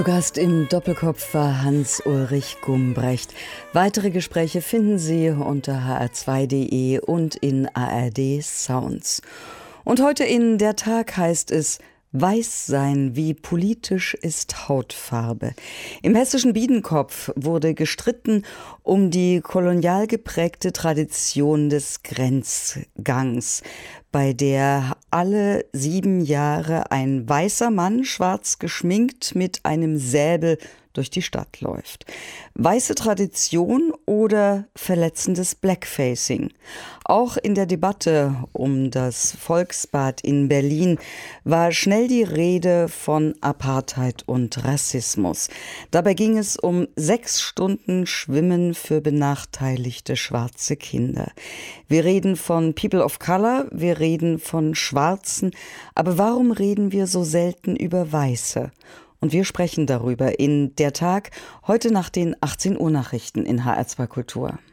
Zu Gast im Doppelkopf war Hans-Ulrich Gumbrecht. Weitere Gespräche finden Sie unter hr2.de und in ARD Sounds. Und heute in Der Tag heißt es: Weiß sein, wie politisch ist Hautfarbe. Im hessischen Biedenkopf wurde gestritten um die kolonial geprägte Tradition des Grenzgangs, bei der alle 7 Jahre ein weißer Mann, schwarz geschminkt, mit einem Säbel durch die Stadt läuft. Weiße Tradition oder verletzendes Blackfacing? Auch in der Debatte um das Volksbad in Berlin war schnell die Rede von Apartheid und Rassismus. Dabei ging es um 6 Stunden Schwimmen für benachteiligte schwarze Kinder. Wir reden von People of Color, wir reden von Schwarzen, aber warum reden wir so selten über Weiße? Und wir sprechen darüber in Der Tag, heute nach den 18 Uhr Nachrichten in HR2 Kultur.